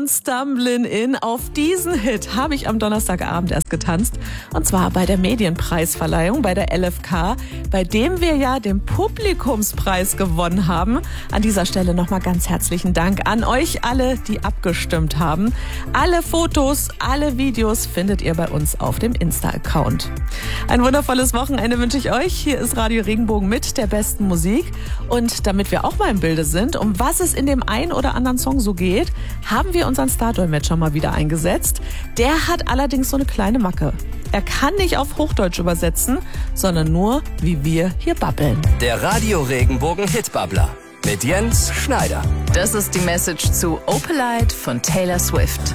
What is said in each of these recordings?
Stumbling In. Auf diesen Hit habe ich am Donnerstagabend erst getanzt. Und zwar bei der Medienpreisverleihung, bei der LFK, bei dem wir ja den Publikumspreis gewonnen haben. An dieser Stelle nochmal ganz herzlichen Dank an euch alle, die abgestimmt haben. Alle Fotos, alle Videos findet ihr bei uns auf dem Insta-Account. Ein wundervolles Wochenende wünsche ich euch. Hier ist Radio Regenbogen mit der besten Musik. Und damit wir auch mal im Bilde sind, um was es in dem einen oder anderen Song so geht, haben wir unseren Stardolmetscher mal wieder eingesetzt. Der hat allerdings so eine kleine Macke. Er kann nicht auf Hochdeutsch übersetzen, sondern nur, wie wir hier babbeln. Der Radio Regenbogen Hitbabbler mit Jens Schneider. Das ist die Message zu Opalite von Taylor Swift.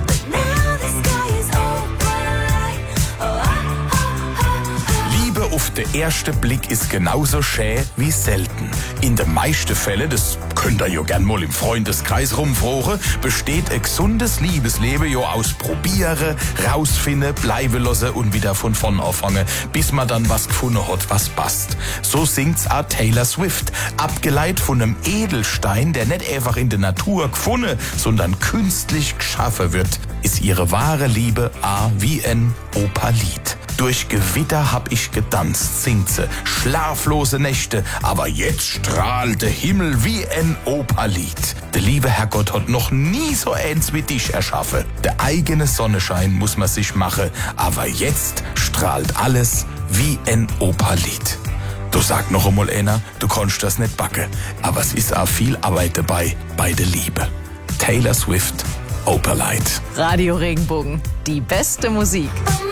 Liebe auf den ersten Blick ist genauso schön wie selten. In den meisten Fällen, das könnt ihr ja gern mal im Freundeskreis rumfragen, besteht ein gesundes Liebesleben ja aus Probieren, rausfinden, bleiben lassen und wieder von vorn anfangen, bis man dann was gefunden hat, was passt. So singt's auch Taylor Swift, abgeleitet von einem Edelstein, der nicht einfach in der Natur gefunden, sondern künstlich geschaffen wird, ist ihre wahre Liebe wie ein Opalit. Durch Gewitter hab ich getanzt, singt sie, schlaflose Nächte, aber jetzt strahlt der Himmel wie ein Opalit. Der liebe Herrgott hat noch nie so eins wie dich erschaffen. Der eigene Sonnenschein muss man sich machen, aber jetzt strahlt alles wie ein Opalit. Du sag noch einmal einer, du kannst das nicht backen, aber es ist auch viel Arbeit dabei bei der Liebe. Taylor Swift, Opalite. Radio Regenbogen, die beste Musik.